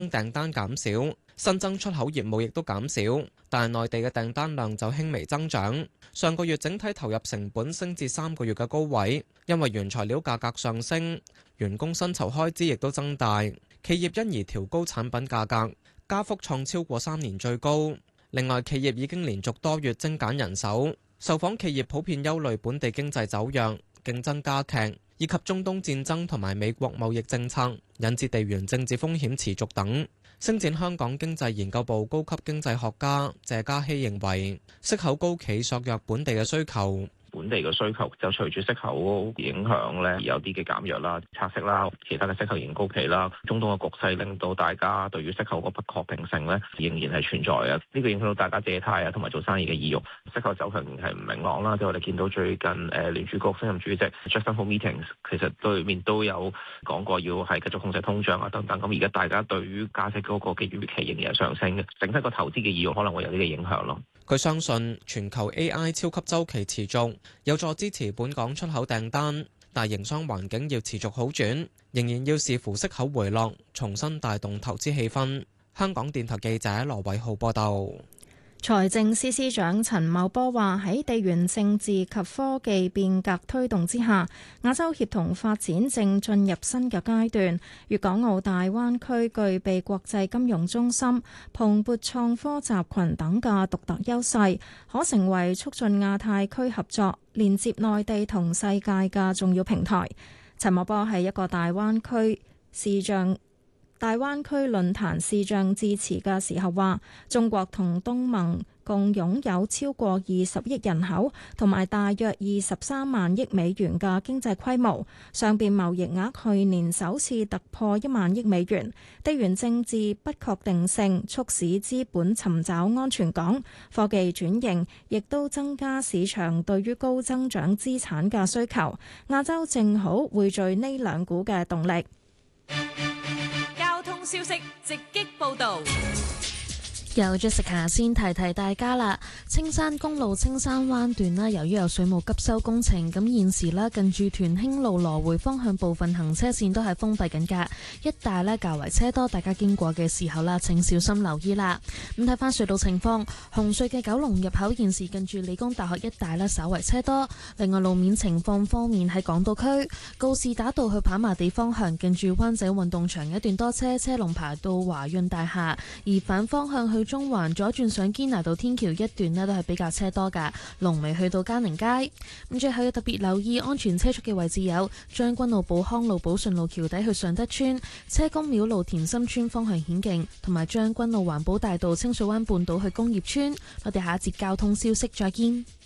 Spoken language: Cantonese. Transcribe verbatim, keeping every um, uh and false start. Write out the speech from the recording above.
訂單減少，新增出口業務亦都減少，但係內地嘅訂單量就輕微增長。上個月整體投入成本升至三個月嘅高位，因為原材料價格上升，員工薪酬開支亦都增大，企業因而調高產品價格，加幅創超過三年最高。另外，企業已經連續多月精簡人手，受訪企業普遍憂慮本地經濟走弱、競爭加劇，以及中東戰爭同埋美國貿易政策引致地緣政治風險持續等。星展香港經濟研究部高級經濟學家謝嘉熙認為，息口高企削弱本地嘅需求。 本地嘅需求就隨住息口影響咧，有啲嘅減弱啦、拆息啦，其他嘅息口仍然高企啦。中東嘅局勢令到大家對於息口個不確定性咧，仍然係存在嘅。呢個影響到大家借貸啊，同埋做生意嘅意欲。息口走向係唔明朗啦。即係我哋見到最近誒聯儲局新任主席 Jackson Hole Meetings 其實對面都有講過要係繼續控制通脹啊等等。咁而家大家對於加息嗰個嘅預期仍然係上升嘅，整體個投資嘅意欲可能會有啲嘅影響咯。 佢相信全球 A I 超級週期持續，有助支持本港出口訂單，但營商環境要持續好轉，仍然要視乎息口回落，重新帶動投資氣氛。香港電台記者羅偉浩報道。 財政司司長陳茂波話：喺地緣政治及科技變革推動之下，亞洲協同發展正進入新嘅階段。粵港澳大灣區具備國際金融中心、蓬勃創科集群等嘅獨特優勢，可成為促進亞太區合作、連接內地同世界嘅重要平台。陳茂波喺一個大灣區視像大灣區論壇視像致辭嘅時候話，中國同東盟共擁有超過二十億人口同埋大約二十三萬億美元嘅經濟規模，雙邊貿易額去年首次突破一萬億美元。地緣政治不確定性促使資本尋找安全港，科技轉型亦都增加市場對於高增長資產嘅需求。亞洲正好匯聚呢兩股嘅動力。 消息直擊報道， 由 Jessica 先提提大家啦。青山公路青山灣段啦，由於有水務急修工程，咁現時啦近住屯興路來回方向部分行車線都係封閉緊噶，一帶咧較為車多，大家經過嘅時候啦，請小心留意啦。咁睇翻隧道情況，紅隧嘅九龍入口現時近住理工大學一帶咧稍為車多。另外路面情況方面，喺港島區告士打道去跑馬地方向近住灣仔運動場一段多車，車龍排到華潤大廈，而反方向去中環左轉上堅拿道天橋一段咧都係比較車多噶，龍尾去到嘉寧街。咁最後要特別留意安全車速嘅位置有將軍澳寶康路寶順路橋底去順德村、車公廟路田心村方向顯徑，同埋將軍澳環保大道清水灣半島去工業村。我哋下一節交通消息再見。